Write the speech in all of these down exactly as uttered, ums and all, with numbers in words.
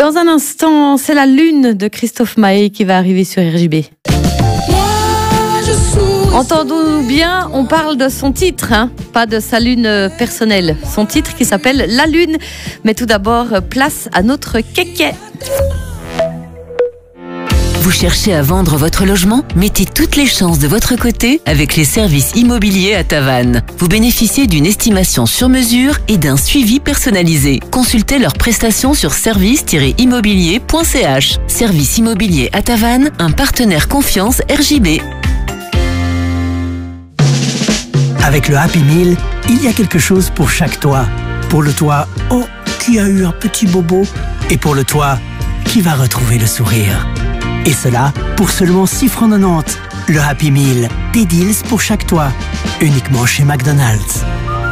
Dans un instant, c'est la lune de Christophe Maé qui va arriver sur R J B. Entendons-nous bien, on parle de son titre, hein, pas de sa lune personnelle. Son titre qui s'appelle La Lune. Mais tout d'abord, place à notre kéké. Vous cherchez à vendre votre logement? Mettez toutes les chances de votre côté avec les services immobiliers à Tavannes. Vous bénéficiez d'une estimation sur mesure et d'un suivi personnalisé. Consultez leurs prestations sur service tiret immobilier point c h. Service immobilier à Tavannes, un partenaire confiance R J B. Avec le Happy Meal, il y a quelque chose pour chaque toit. Pour le toit, oh, qui a eu un petit bobo. Et pour le toit, qui va retrouver le sourire. Et cela pour seulement six francs quatre-vingt-dix. Le Happy Meal, des deals pour chaque toit. Uniquement chez McDonald's.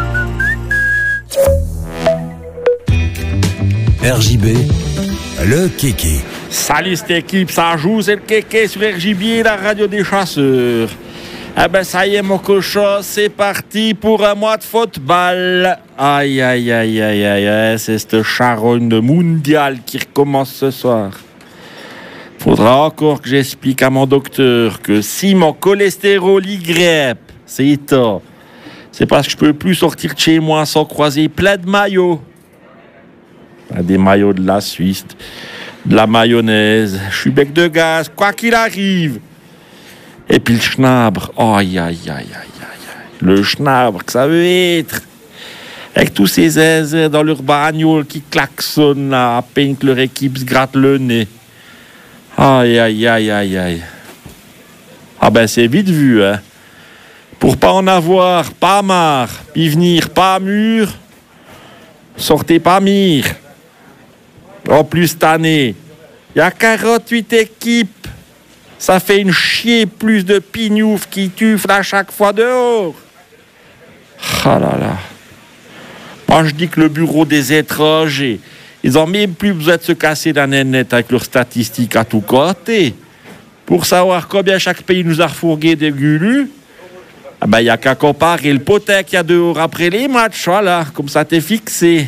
R J B, le kéké. Salut cette équipe, ça joue, c'est le kéké sur R J B, la radio des chasseurs. Eh ben ça y est mon cochon, c'est parti pour un mois de football. Aïe aïe aïe aïe aïe, aïe. C'est cette charogne mondiale qui recommence ce soir. Faudra encore que j'explique à mon docteur que si mon cholestérol y grippe, c'est état. C'est parce que je peux plus sortir de chez moi sans croiser plein de maillots. Des maillots de la Suisse, de la mayonnaise, je suis bec de gaz, quoi qu'il arrive. Et puis le schnabre, aïe, aïe, aïe, aïe, aïe, le schnabre, que ça veut être. Avec tous ces zèzes dans leur bagnole qui klaxonnent là, à peine que leur équipe se gratte le nez. Aïe, aïe, aïe, aïe, aïe. Ah ben c'est vite vu, hein. Pour pas en avoir, pas marre, puis venir pas mûr, sortez pas mire. En plus cette année, il y a quarante-huit équipes. Ça fait une chier plus de pignouf qui tuflent à chaque fois dehors. Ah là là. Moi je dis que le bureau des étrangers, ils ont même plus besoin de se casser la nénette avec leurs statistiques à tout côté. Pour savoir combien chaque pays nous a refourgué des gulus, il ah ben, n'y a qu'à comparer le potin qu'il y a dehors après les matchs. Voilà, comme ça t'es fixé.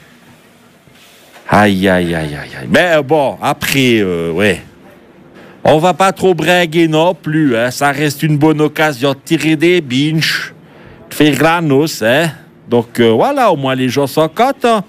Aïe, aïe, aïe, aïe, aïe. Mais bon, après, euh, ouais. On va pas trop braguer non plus, hein. Ça reste une bonne occasion de tirer des binges, de faire la noce, hein. Donc euh, voilà, au moins les gens sont contents.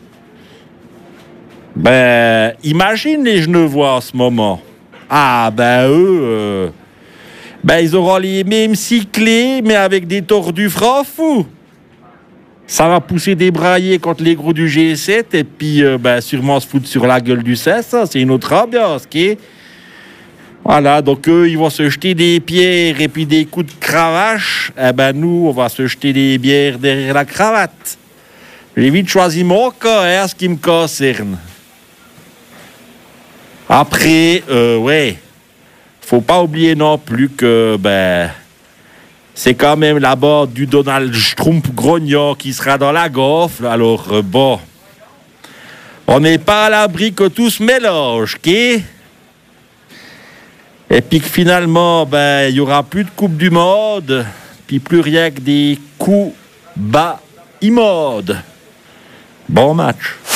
Ben, imagine les Genevois en ce moment. Ah ben eux, euh, ben ils auront les mêmes cyclés, mais avec des tordus francs fous. Ça va pousser des braillés contre les gros du G sept, et puis euh, ben sûrement se foutre sur la gueule du seize, ça, c'est une autre ambiance, ok? Voilà, donc eux, ils vont se jeter des pierres et puis des coups de cravache. Eh ben nous, on va se jeter des bières derrière la cravate. J'ai vite choisi mon cas, hein, ce qui me concerne. Après, euh, ouais, faut pas oublier non plus que, ben, c'est quand même la bande du Donald Trump grognon qui sera dans la gaufre. Alors, euh, bon, on n'est pas à l'abri que tout se mélange, ok? Et puis que finalement, ben, il n'y aura plus de Coupe du Monde, puis plus rien que des coups bas immodes. Bon match.